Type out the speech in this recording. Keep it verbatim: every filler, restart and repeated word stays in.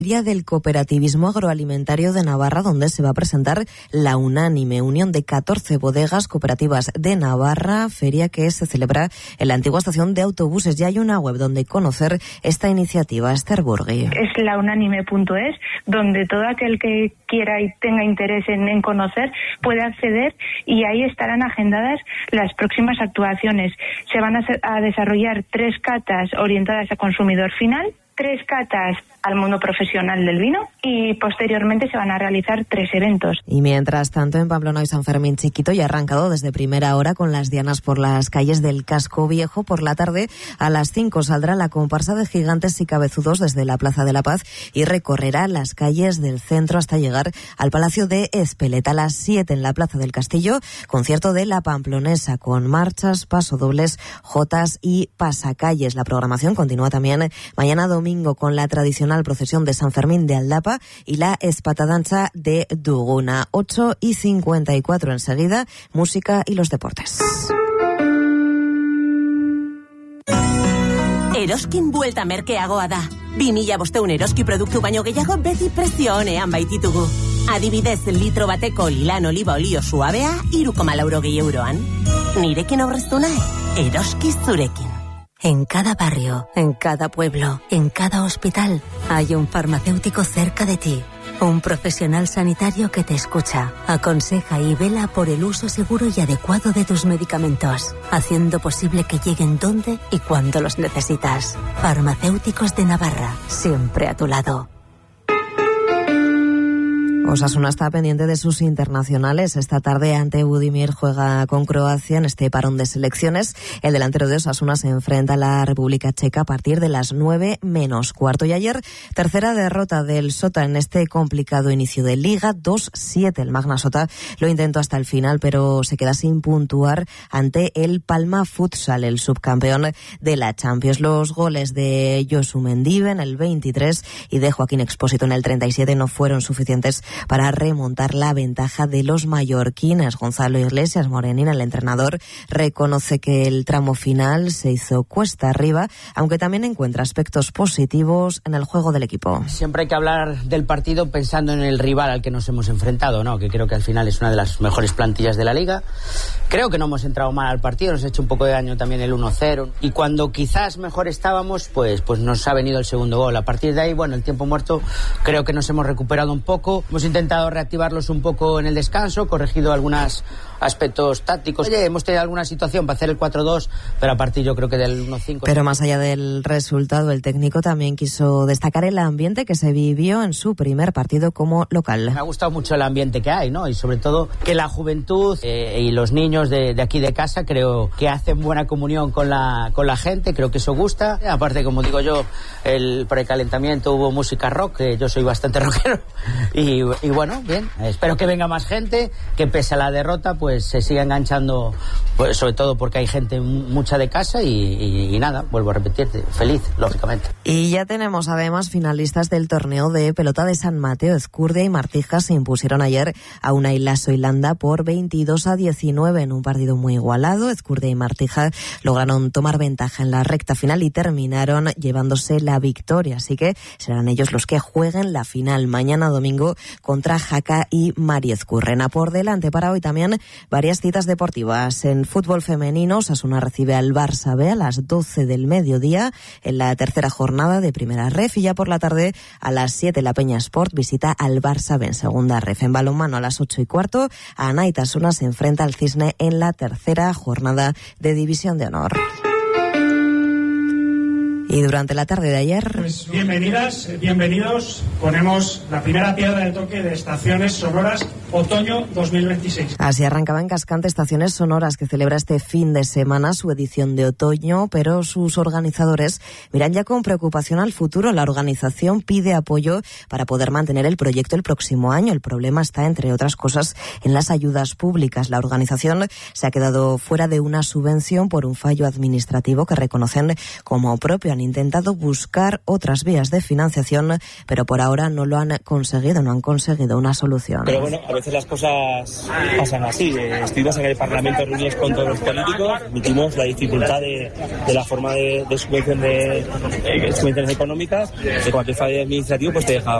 Día del Cooperativismo Agroalimentario de Navarra, donde se va a presentar la Unánime, unión de catorce bodegas cooperativas de Navarra, feria que se celebra en la antigua estación de autobuses. Ya hay una web donde conocer esta iniciativa. Esther Burgui. Es la unánime punto es, donde todo aquel que quiera y tenga interés en, en conocer puede acceder, y ahí estarán agendadas las próximas actuaciones. Se van a, a desarrollar tres catas orientadas a consumidor final, tres catas al mundo profesional del vino, y posteriormente se van a realizar tres eventos. Y mientras tanto, en Pamplona y San Fermín Chiquito ya ha arrancado desde primera hora con las dianas por las calles del Casco Viejo. Por la tarde, a las cinco, saldrá la comparsa de gigantes y cabezudos desde la Plaza de la Paz y recorrerá las calles del centro hasta llegar al Palacio de Espeleta. A las siete, en la Plaza del Castillo, concierto de la Pamplonesa con marchas, pasodobles, jotas y pasacalles. La programación continúa también mañana domingo con la tradicional procesión de San Fermín de Aldapa y la espatadanza de Duguna. ocho y cincuenta y cuatro enseguida, música y los deportes. Eroskin buelta merkeagoa da. bi mila bostehun eroski produktu baino gehiago beti prezio onean baititugu. Adibidez, litro bateko lilan oliba olio suabea hiru koma laurogei euroan. Nirekin aurreztu nahi, eroski zurekin. En cada barrio, en cada pueblo, en cada hospital, hay un farmacéutico cerca de ti. Un profesional sanitario que te escucha, aconseja y vela por el uso seguro y adecuado de tus medicamentos, haciendo posible que lleguen donde y cuando los necesitas. Farmacéuticos de Navarra, siempre a tu lado. Osasuna está pendiente de sus internacionales. Esta tarde ante Budimir juega con Croacia en este parón de selecciones. El delantero de Osasuna se enfrenta a la República Checa a partir de las nueve menos cuarto. Y ayer, tercera derrota del Sota en este complicado inicio de Liga, dos siete. El Magna Sota lo intentó hasta el final, pero se queda sin puntuar ante el Palma Futsal, el subcampeón de la Champions. Los goles de Josu Mendive en el veintitrés y de Joaquín Expósito en el treinta y siete no fueron suficientes para remontar la ventaja de los mallorquines. Gonzalo Iglesias Morenín, el entrenador, reconoce que el tramo final se hizo cuesta arriba, aunque también encuentra aspectos positivos en el juego del equipo. Siempre hay que hablar del partido pensando en el rival al que nos hemos enfrentado, ¿no? Que creo que al final es una de las mejores plantillas de la liga. Creo que no hemos entrado mal al partido, nos ha hecho un poco de daño también el uno cero. Y cuando quizás mejor estábamos, pues, pues nos ha venido el segundo gol. A partir de ahí, bueno, el tiempo muerto creo que nos hemos recuperado un poco. Hemos intentado reactivarlos un poco en el descanso, corregido algunos aspectos tácticos. Oye, hemos tenido alguna situación para hacer el cuatro dos, pero a partir yo creo que del uno cinco. Pero más allá del resultado, el técnico también quiso destacar el ambiente que se vivió en su primer partido como local. Me ha gustado mucho el ambiente que hay, ¿no? Y sobre todo que la juventud eh, y los niños de, de aquí de casa creo que hacen buena comunión con la, con la gente, creo que eso gusta. Aparte, como digo yo, el precalentamiento hubo música rock, que yo soy bastante rockero. Y, y bueno, bien, espero que venga más gente, que pese a la derrota, pues se siga enganchando, pues, sobre todo porque hay gente mucha de casa y, y, y nada, vuelvo a repetirte, feliz, lógicamente. Y ya tenemos además finalistas del torneo de pelota de San Mateo. Ezcurdia y Martija se impusieron ayer a Unai Lasso y Landa por veintidós a diecinueve en un partido muy igualado. Ezcurdia y Martija lograron tomar ventaja en la recta final y terminaron llevándose la victoria, así que serán ellos los que jueguen la final mañana domingo contra Jaca y Mari Ezcurrena. Por delante para hoy también varias citas deportivas. En fútbol femenino, Osasuna recibe al Barça B a las doce del mediodía en la tercera jornada de primera ref, y ya por la tarde a las siete la Peña Sport visita al Barça B en segunda ref. En balonmano a las ocho y cuarto, Anaitasuna se enfrenta al Cisne en la tercera jornada de División de Honor. Y durante la tarde de ayer... Pues bienvenidas, bienvenidos. Ponemos la primera piedra de toque de Estaciones Sonoras Otoño dos mil veintiséis. Así arrancaba en Cascante Estaciones Sonoras, que celebra este fin de semana su edición de otoño, pero sus organizadores miran ya con preocupación al futuro. La organización pide apoyo para poder mantener el proyecto el próximo año. El problema está, entre otras cosas, en las ayudas públicas. La organización se ha quedado fuera de una subvención por un fallo administrativo que reconocen como propio a han intentado buscar otras vías de financiación, pero por ahora no lo han conseguido, no han conseguido una solución. Pero bueno, a veces las cosas pasan así. Estuvimos en el Parlamento reunidos con todos los políticos, admitimos la dificultad de, de la forma de, de subvención de, de subvenciones económicas, que cualquier fallo administrativo pues te deja